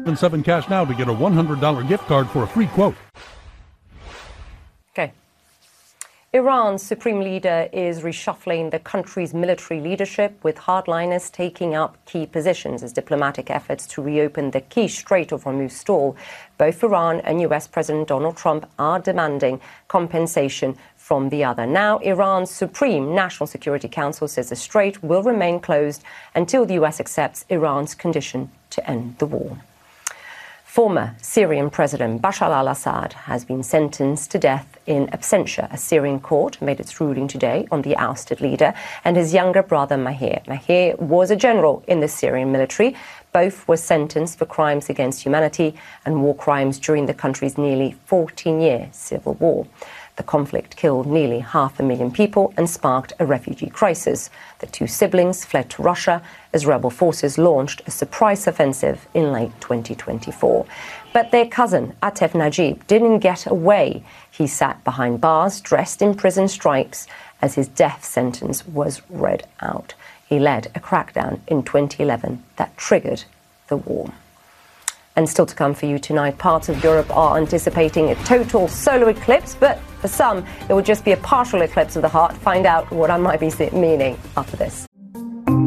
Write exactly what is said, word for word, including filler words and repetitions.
seven seven cash now to get a one hundred dollars gift card for a free quote. Okay. Iran's supreme leader is reshuffling the country's military leadership, with hardliners taking up key positions as diplomatic efforts to reopen the key Strait of Hormuz stall. Both Iran and U S President Donald Trump are demanding compensation from the other. Now, Iran's Supreme National Security Council says the strait will remain closed until the U S accepts Iran's condition to end the war. Former Syrian President Bashar al-Assad has been sentenced to death in absentia. A Syrian court made its ruling today on the ousted leader and his younger brother Mahir. Mahir was a general in the Syrian military. Both were sentenced for crimes against humanity and war crimes during the country's nearly fourteen-year civil war. The conflict killed nearly half a million people and sparked a refugee crisis. The two siblings fled to Russia as rebel forces launched a surprise offensive in late twenty twenty-four. But their cousin, Atef Najib, didn't get away. He sat behind bars, dressed in prison stripes, as his death sentence was read out. He led a crackdown in twenty eleven that triggered the war. And still to come for you tonight, parts of Europe are anticipating a total solar eclipse, but for some, it will just be a partial eclipse of the heart. Find out what I might be meaning after this.